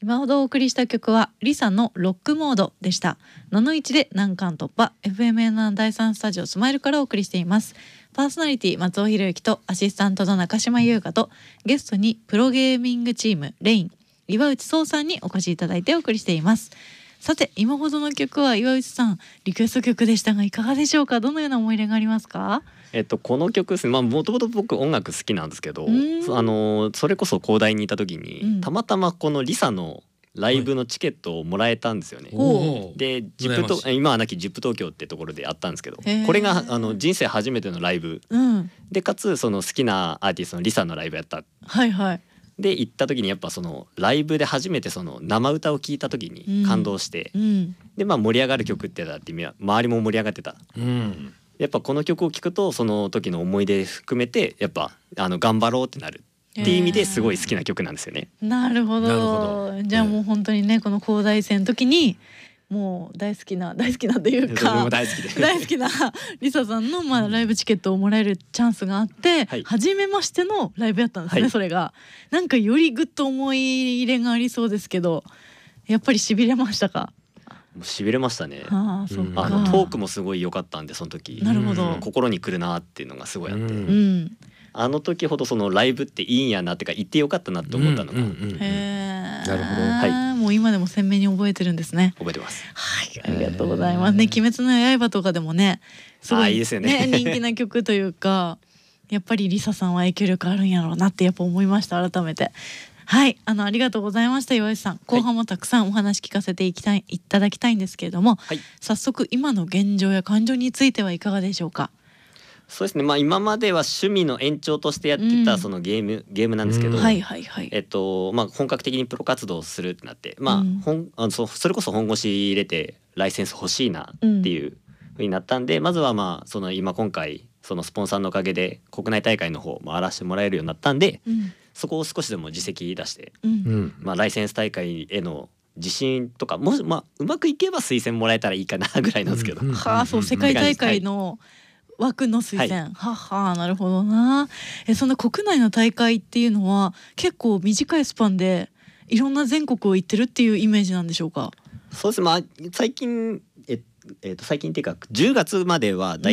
今ほどお送りした曲はリサのロックモードでした。のの1で難関突破、 FMN 第3スタジオスマイルからお送りしています。パーソナリティ松尾博之とアシスタントの中島優香と、ゲストにプロゲーミングチームレイン岩内壮さんにお越しいただいてお送りしています。さて今ほどの曲は岩内さんリクエスト曲でしたがいかがでしょうか。どのような思い入れがありますか？ この曲ですね、もともと僕音楽好きなんですけど、それこそ広大にいた時に、たまたまこのリサのライブのチケットをもらえたんですよね。で今はなきZIP東京ってところであったんですけど、これが人生初めてのライブ、でかつその好きなアーティストのリサのライブやった。で行った時にやっぱそのライブで初めてその生歌を聴いた時に感動して、で盛り上がる曲ってだって周りも盛り上がってた。やっぱこの曲を聴くとその時の思い出含めてやっぱ頑張ろうってなるっていう意味ですごい好きな曲なんですよね。 なるほど。じゃあもう本当にねこの高大生の時にもう大好きなというか大好きなリサさんのライブチケットをもらえるチャンスがあって、初めましてのライブやったんですね。それがなんかよりぐっと思い入れがありそうですけど、やっぱり痺れましたか？ 痺れましたね。トークもすごい良かったんでその時。なるほど。心に来るなっていうのがすごいあって、あの時ほどそのライブっていいんやなってか言ってよかったなって思ったのが。なるほど。はい。もう今でも鮮明に覚えてるんですね。 覚えてます。 はい、ありがとうございますね。鬼滅の刃とかでもね、すごいいいですよね。 人気な曲というか、やっぱりリサさんは影響力あるんやろうなってやっぱ思いました改めて。はい、ありがとうございました岩井さん。後半もたくさんお話聞かせていただきたいんですけれども、早速今の現状や感情についてはいかがでしょうか？ そうですね、今までは趣味の延長としてやってたそのゲームなんですけど、本格的にプロ活動するってなって、それこそ本腰入れてライセンス欲しいなっていう風になったんで、まずはその今回そのスポンサーのおかげで国内大会の方回らせてもらえるようになったんで、そこを少しでも実績出して、ライセンス大会への自信とかもしうまくいけば推薦もらえたらいいかなぐらいなんですけど、 そう世界大会の枠の推薦、なるほどな。その国内の大会っていうのは結構短いスパンでいろんな全国を行ってるっていうイメージなんでしょうか？ そうです。最近っていうか10月までは